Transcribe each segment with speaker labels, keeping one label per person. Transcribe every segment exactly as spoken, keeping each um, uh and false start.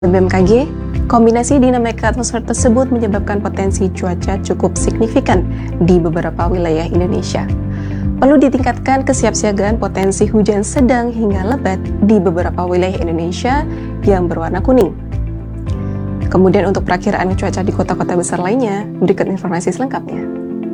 Speaker 1: B M K G, kombinasi dinamika atmosfer tersebut menyebabkan potensi cuaca cukup signifikan di beberapa wilayah Indonesia. Perlu ditingkatkan kesiapsiagaan potensi hujan sedang hingga lebat di beberapa wilayah Indonesia yang berwarna kuning. Kemudian untuk perakiraan cuaca di kota-kota besar lainnya, berikut informasi selengkapnya.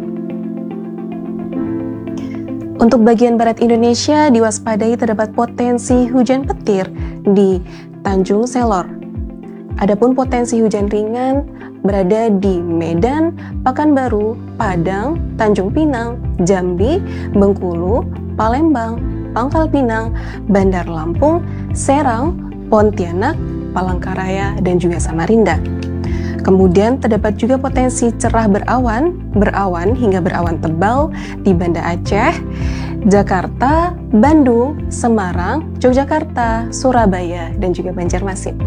Speaker 1: Untuk bagian barat Indonesia, diwaspadai terdapat potensi hujan petir di Tanjung Selor. Adapun potensi hujan ringan berada di Medan, Pekanbaru, Padang, Tanjung Pinang, Jambi, Bengkulu, Palembang, Pangkal Pinang, Bandar Lampung, Serang, Pontianak, Palangkaraya, dan juga Samarinda. Kemudian terdapat juga potensi cerah berawan, berawan hingga berawan tebal di Banda Aceh, Jakarta, Bandung, Semarang, Yogyakarta, Surabaya, dan juga Banjarmasin.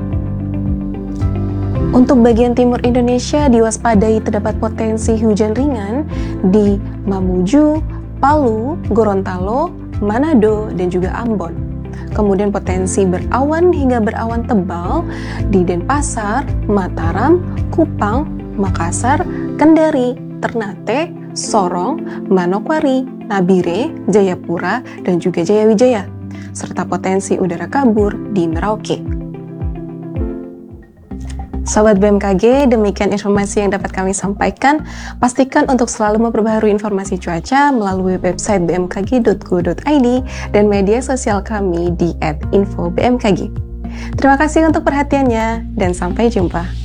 Speaker 1: Untuk bagian timur Indonesia diwaspadai terdapat potensi hujan ringan di Mamuju, Palu, Gorontalo, Manado, dan juga Ambon. Kemudian potensi berawan hingga berawan tebal di Denpasar, Mataram, Kupang, Makassar, Kendari, Ternate, Sorong, Manokwari, Nabire, Jayapura, dan juga Jayawijaya, serta potensi udara kabur di Merauke. Sobat B M K G, demikian informasi yang dapat kami sampaikan. Pastikan untuk selalu memperbaharui informasi cuaca melalui website b m k g dot go dot i d dan media sosial kami di et info b m k g. Terima kasih untuk perhatiannya dan sampai jumpa.